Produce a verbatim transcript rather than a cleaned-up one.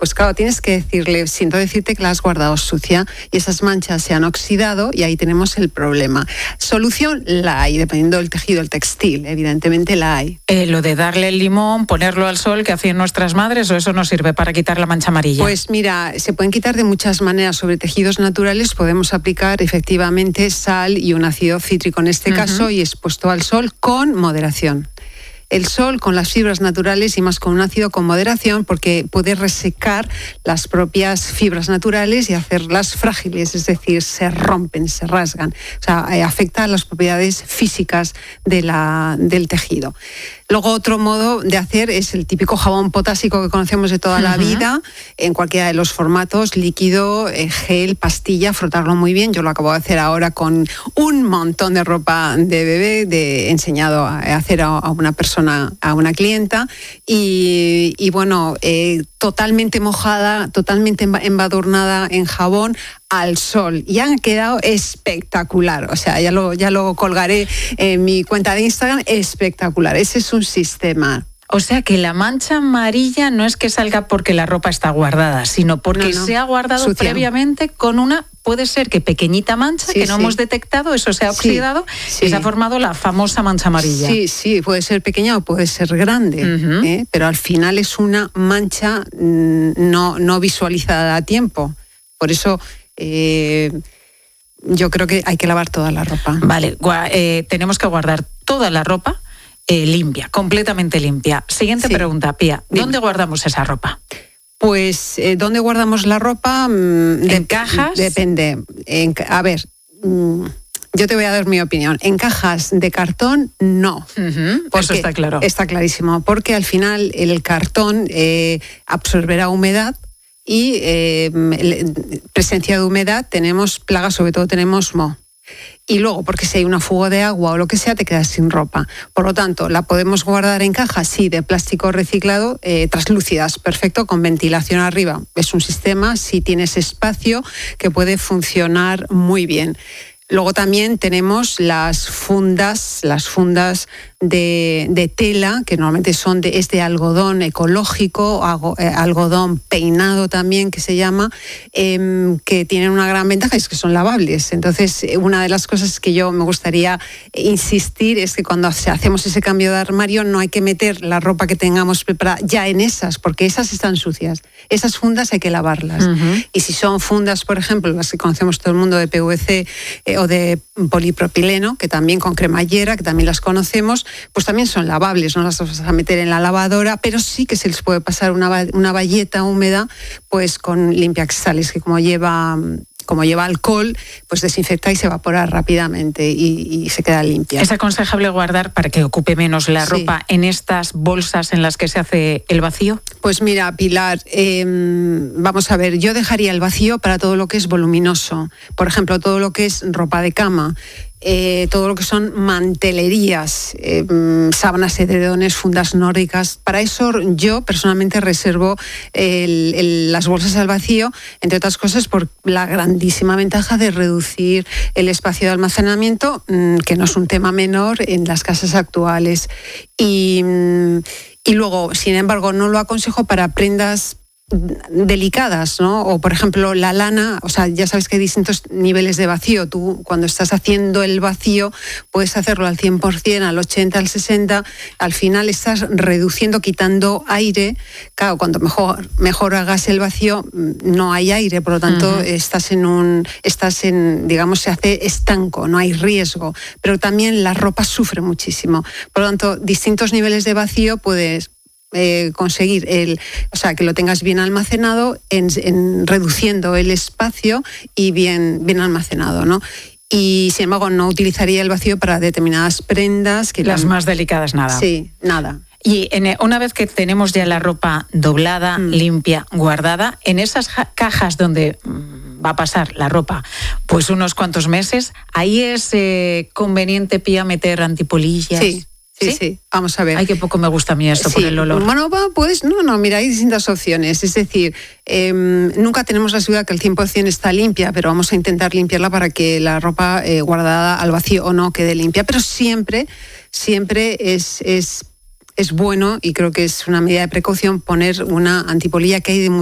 pues claro, tienes que decirle, siento decirte que la has guardado sucia y esas manchas se han oxidado y ahí tenemos el problema. Solución la hay, dependiendo del tejido, el textil, evidentemente la hay. Eh, lo de darle el limón, ponerlo al sol, que hacían nuestras madres, ¿o eso no sirve para quitar la mancha amarilla? Pues mira, se pueden quitar de muchas maneras. Sobre tejidos naturales podemos aplicar efectivamente sal y un ácido cítrico en este uh-huh. caso y expuesto al sol con moderación. El sol con las fibras naturales y más con un ácido con moderación, porque puede resecar las propias fibras naturales y hacerlas frágiles, es decir, se rompen, se rasgan. O sea, eh, afecta a las propiedades físicas de la, del tejido. Luego, otro modo de hacer es el típico jabón potásico que conocemos de toda uh-huh. la vida, en cualquiera de los formatos, líquido, eh, gel, pastilla, frotarlo muy bien. Yo lo acabo de hacer ahora con un montón de ropa de bebé, de, he enseñado a hacer a, a una persona, a una clienta, y, y bueno, eh, totalmente mojada, totalmente embadurnada en jabón, al sol, y han quedado espectacular. O sea, ya lo, ya lo colgaré en mi cuenta de Instagram, espectacular. Ese es un sistema. O sea que la mancha amarilla no es que salga porque la ropa está guardada, sino porque no, no. se ha guardado Sucia. previamente con una, puede ser que pequeñita mancha sí, que no sí. hemos detectado, eso se ha oxidado sí, sí. y se ha formado la famosa mancha amarilla. Sí, sí, puede ser pequeña o puede ser grande, uh-huh. ¿eh? Pero al final es una mancha no, no visualizada a tiempo. Por eso Eh, yo creo que hay que lavar toda la ropa. Vale, eh, tenemos que guardar toda la ropa eh, limpia, completamente limpia. Siguiente sí. pregunta, Pía, ¿dónde Dime. guardamos esa ropa? Pues, eh, ¿dónde guardamos la ropa? ¿En de, cajas? Depende. En, a ver, yo te voy a dar mi opinión. En cajas de cartón, no. Uh-huh. Eso está claro. Está clarísimo, porque al final el cartón eh, absorberá humedad, y eh, presencia de humedad, tenemos plagas, sobre todo tenemos moho. Y luego, porque si hay una fuga de agua o lo que sea, te quedas sin ropa. Por lo tanto, ¿la podemos guardar en cajas? Sí, de plástico reciclado, eh, translúcidas, perfecto, con ventilación arriba. Es un sistema, si tienes espacio, que puede funcionar muy bien. Luego también tenemos las fundas, las fundas de, de tela, que normalmente son de, es de algodón ecológico, algo, eh, algodón peinado también, que se llama, eh, que tienen una gran ventaja, es que son lavables. Entonces, una de las cosas que yo me gustaría insistir es que cuando hacemos ese cambio de armario no hay que meter la ropa que tengamos preparada ya en esas, porque esas están sucias. Esas fundas hay que lavarlas. Uh-huh. Y si son fundas, por ejemplo, las que conocemos todo el mundo de P V C, eh, o de polipropileno, que también con cremallera, que también las conocemos, pues también son lavables, no las vas a meter en la lavadora, pero sí que se les puede pasar una, una bayeta húmeda pues con limpiaxales, que como lleva... como lleva alcohol, pues desinfecta y se evapora rápidamente y, y se queda limpia. ¿Es aconsejable guardar, para que ocupe menos la sí. ropa, en estas bolsas en las que se hace el vacío? Pues mira, Pilar, eh, vamos a ver, yo dejaría el vacío para todo lo que es voluminoso. Por ejemplo, todo lo que es ropa de cama, Eh, todo lo que son mantelerías, eh, sábanas, edredones, fundas nórdicas. Para eso yo personalmente reservo el, el, las bolsas al vacío, entre otras cosas por la grandísima ventaja de reducir el espacio de almacenamiento, mmm, que no es un tema menor en las casas actuales. Y, y luego, sin embargo, no lo aconsejo para prendas delicadas, ¿no? O por ejemplo la lana, o sea, ya sabes que hay distintos niveles de vacío. Tú cuando estás haciendo el vacío puedes hacerlo al cien por ciento, al ochenta por ciento, al sesenta por ciento, al final estás reduciendo, quitando aire. Claro, cuanto mejor, mejor hagas el vacío, no hay aire, por lo tanto uh-huh. estás en un, estás en, digamos, se hace estanco, no hay riesgo. Pero también la ropa sufre muchísimo. Por lo tanto, distintos niveles de vacío puedes Eh, conseguir el, o sea, que lo tengas bien almacenado, en, en reduciendo el espacio y bien, bien almacenado, ¿no? Y sin embargo no utilizaría el vacío para determinadas prendas. Que Las la... más delicadas, nada. Sí, nada. Y en, una vez que tenemos ya la ropa doblada, mm. limpia, guardada, en esas ja- cajas donde mm, va a pasar la ropa, pues unos cuantos meses, ahí es eh, conveniente, Pía, meter antipolillas. Sí. Sí, sí, sí, vamos a ver. Ay, que poco me gusta a mí esto sí. por el olor. Bueno, pues no, no, mira, hay distintas opciones. Es decir, eh, nunca tenemos la seguridad que el cien por ciento está limpia, pero vamos a intentar limpiarla para que la ropa eh, guardada al vacío o no quede limpia. Pero siempre, siempre es, es, es bueno, y creo que es una medida de precaución, poner una antipolilla, que hay de